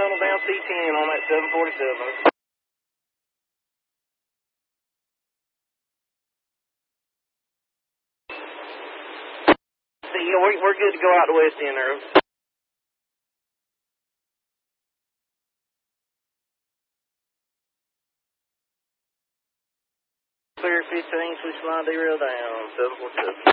tunnel down C10 on that 747. See, we're good to go out the west end there. Clear 15, switch line derail down, 747.